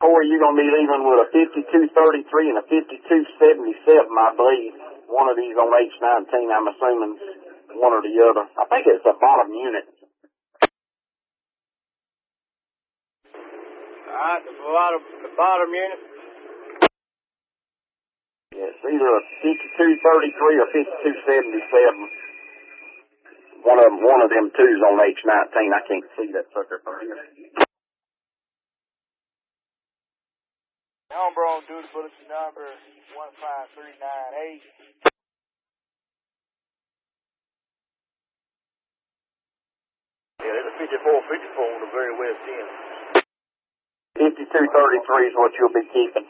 Corey, you're going to be leaving with a 5233 and a 5277, I believe. One of these on H19, I'm assuming one or the other. I think it's the bottom unit. Alright, the bottom unit. Yeah, it's either a 5233 or 5277. One of them two's on H19. I can't see that sucker from here. Number on duty, bulletin number 15398. Yeah, there's a 5454 on the very west end. 5233 is what you'll be keeping.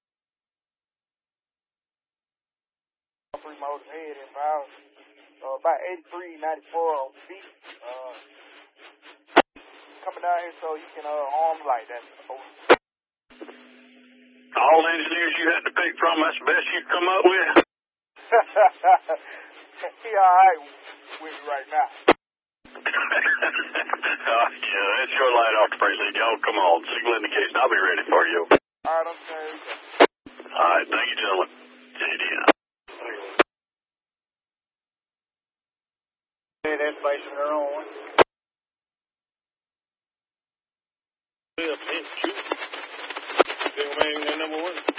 Three motors head in power. About 8394 on the feet. Coming down here so you can arm like that. All engineers you had to pick from, that's the best you come up with? He alright with you right now. Yeah, that's your light off the precinct. Y'all come on, signal indication. I'll be ready for you. Alright, I'm sorry. Alright, thank you, gentlemen. JD. Information they're on. Yeah, thank you. Number one.